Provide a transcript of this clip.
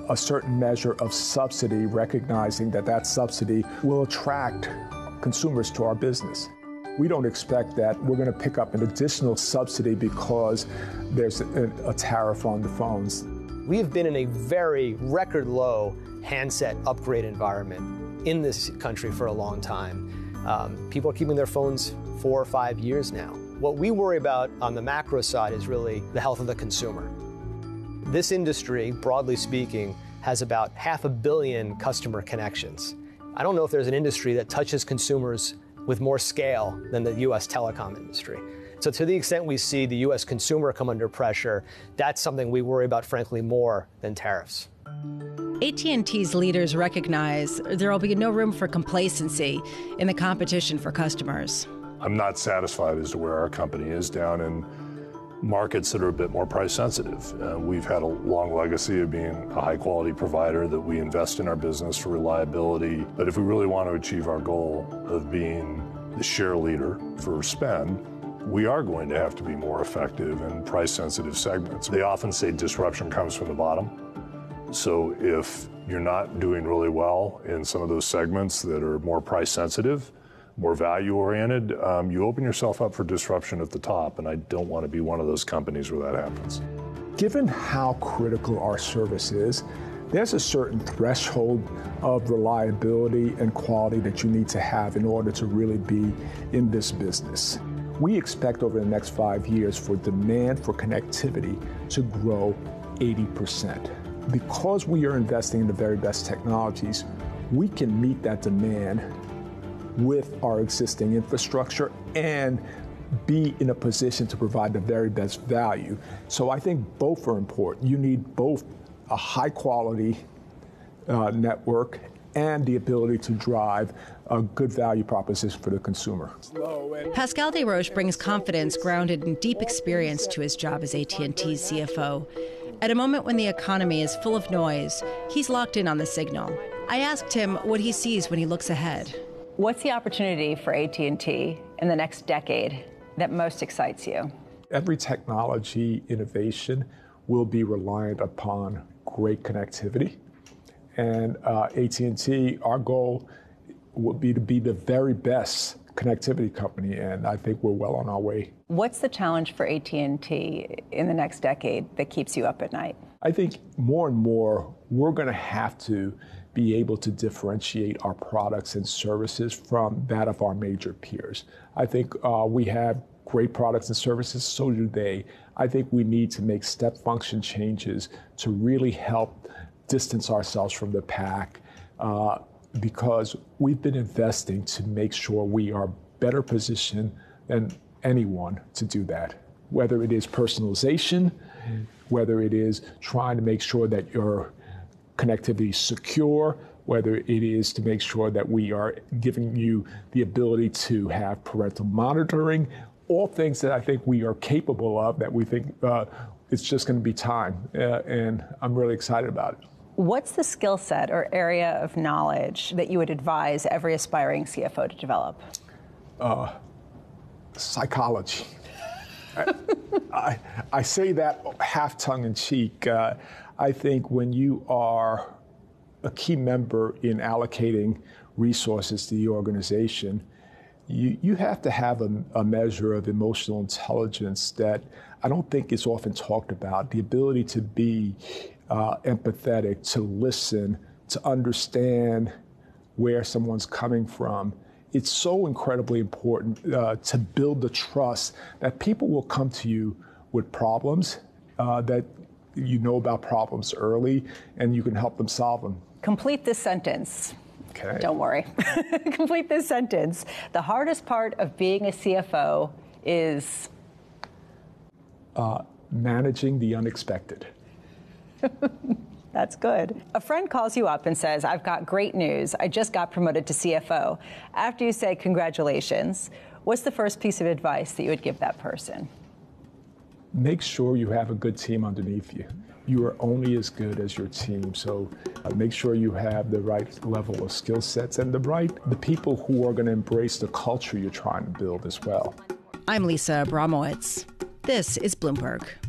a certain measure of subsidy, recognizing that that subsidy will attract consumers to our business. We don't expect that we're going to pick up an additional subsidy because there's a tariff on the phones. We have been in a very record low handset upgrade environment in this country for a long time. People are keeping their phones 4 or 5 years now. What we worry about on the macro side is really the health of the consumer. This industry, broadly speaking, has about 500 million customer connections. I don't know if there's an industry that touches consumers with more scale than the U.S. telecom industry. So to the extent we see the U.S. consumer come under pressure, that's something we worry about, frankly, more than tariffs. AT&T's leaders recognize there will be no room for complacency in the competition for customers. I'm not satisfied as to where our company is down in markets that are a bit more price sensitive. We've had a long legacy of being a high quality provider, that we invest in our business for reliability. But if we really want to achieve our goal of being the share leader for spend, we are going to have to be more effective in price sensitive segments. They often say disruption comes from the bottom. So if you're not doing really well in some of those segments that are more price sensitive, more value-oriented, you open yourself up for disruption at the top, and I don't want to be one of those companies where that happens. Given how critical our service is, there's a certain threshold of reliability and quality that you need to have in order to really be in this business. We expect over the next 5 years for demand for connectivity to grow 80%. Because we are investing in the very best technologies, we can meet that demand with our existing infrastructure and be in a position to provide the very best value. So I think both are important. You need both a high quality network and the ability to drive a good value proposition for the consumer. Pascal Desroches brings confidence grounded in deep experience to his job as AT&T's CFO. At a moment when the economy is full of noise, he's locked in on the signal. I asked him what he sees when he looks ahead. What's the opportunity for AT&T in the next decade that most excites you? Every technology innovation will be reliant upon great connectivity. And AT&T, our goal would be to be the very best connectivity company, and I think we're well on our way. What's the challenge for AT&T in the next decade that keeps you up at night? I think more and more we're going to have to be able to differentiate our products and services from that of our major peers. I think we have great products and services, so do they. I think we need to make step function changes to really help distance ourselves from the pack, because we've been investing to make sure we are better positioned than anyone to do that. Whether it is personalization, whether it is trying to make sure that your connectivity is secure, whether it is to make sure that we are giving you the ability to have parental monitoring, all things that I think we are capable of, that we think it's just going to be time. And I'm really excited about it. What's the skill set or area of knowledge that you would advise every aspiring CFO to develop? Psychology. I say that half tongue in cheek. I think when you are a key member in allocating resources to the organization, you have to have a measure of emotional intelligence that I don't think is often talked about. The ability to be empathetic, to listen, to understand where someone's coming from. It's so incredibly important to build the trust that people will come to you with problems, that you know about problems early, and you can help them solve them. Complete this sentence. Okay. Don't worry. Complete this sentence. The hardest part of being a CFO is? Managing the unexpected. That's good. A friend calls you up and says, I've got great news. I just got promoted to CFO. After you say congratulations, what's the first piece of advice that you would give that person? Make sure you have a good team underneath you. You are only as good as your team. So make sure you have the right level of skill sets and the people who are going to embrace the culture you're trying to build as well. I'm Lisa Abramowitz. This is Bloomberg.